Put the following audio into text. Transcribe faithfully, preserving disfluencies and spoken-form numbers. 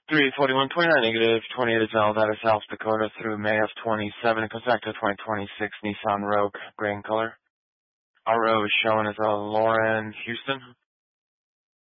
three forty-one twenty-nine negative, twenty-eight is valid out of South Dakota through May of twenty-seven. It comes back to a twenty twenty-six Nissan Rogue, gray in color. Our row is showing as a Lauren Houston.